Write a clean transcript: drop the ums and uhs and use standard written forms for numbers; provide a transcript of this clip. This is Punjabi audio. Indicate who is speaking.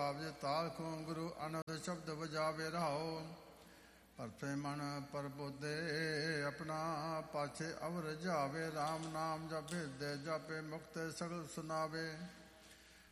Speaker 1: ਗਾਵੇ ਤਾਲ ਗੁਰੂ ਅਨੰਦ ਸ਼ਬਦ ਵਜਾਵੇ ਰਹਾਓ। ਪਰਤੇ ਮਨ ਪਰਬੋਦੇ ਆਪਣਾ ਪਾਛੇ ਅਵਰ ਜਾਵੇ। ਰਾਮ ਨਾਮ ਜਪੇ ਦੇ ਜਾਪੇ ਮੁਕਤੇ ਸਗਲ ਸੁਨਾਵੇ।